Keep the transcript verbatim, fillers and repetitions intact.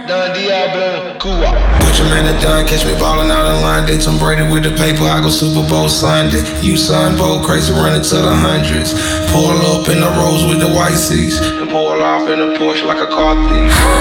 Don Diablo, Cuba. Put your man at done, catch me ballin' out in line. They Tom Brady with the paper, I go Super Bowl Sunday. You son, Bowl crazy, running to the hundreds. Pull up in the Rolls with the white seats, and pull off in a Porsche like a car thief.